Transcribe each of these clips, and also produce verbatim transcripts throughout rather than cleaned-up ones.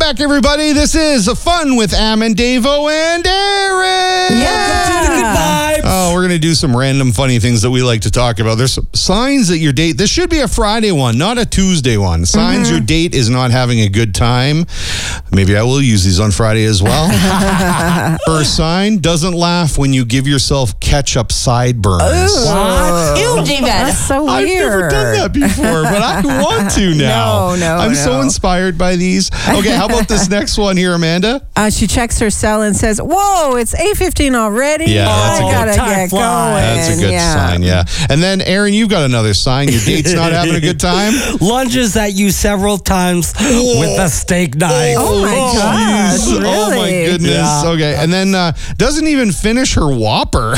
back, everybody. This is Fun with Am and Davo and Aaron. Yeah. Oh, we're going to do some random funny things that we like to talk about. There's some signs that your date, this should be a Friday one, not a Tuesday one. Signs mm-hmm. your date is not having a good time. Maybe I will use these on Friday as well. First sign, doesn't laugh when you give yourself ketchup sideburns. What? Ew, David. That's so I've weird. never done that before, but I want to now. No, no, I'm no. so inspired by these. Okay, how about this next one here, Amanda? Uh, she checks her cell and says, "Whoa, it's eight fifteen already. Yeah, that's a I good- gotta time get flies. going." That's a good yeah. sign, yeah. And then, Aaron, you've got another sign. Your date's not having a good time. Lunges at you several times with a steak knife. Oh my gosh, jeez. Oh my really? goodness. Yeah. Okay, and then uh, doesn't even finish her Whopper.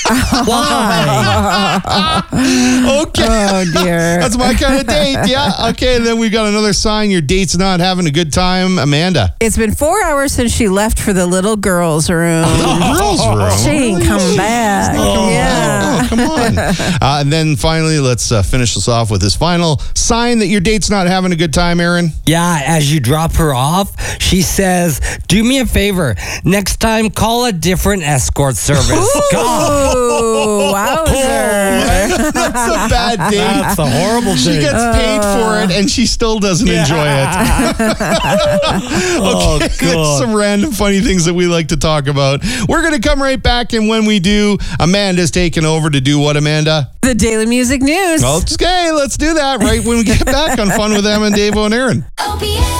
Why? Okay. Oh dear. That's my kind of date. Yeah. Okay. And then we got another sign. Your date's not having a good time. Amanda. It's been four hours since she left for the little girls' room. The girls' room. She ain't come back. Oh, yeah. oh, come on. Uh, and then finally, let's uh, finish this off with this final sign that your date's not having a good time, Aaron. Yeah, as you drop her off, she says, "Do me a favor. Next time, call a different escort service." God. Ooh, wowzer. That's a bad date. That's a horrible She date. gets paid for it, and she still doesn't enjoy it. Oh, Okay, there's God. some random funny things that we like to talk about. We're going to come right back, and when we do, Amanda's taking over to do what, Amanda? The Daily Music News. Okay, let's do that right when we get back on Fun with Em and Davo and Aaron. O P S.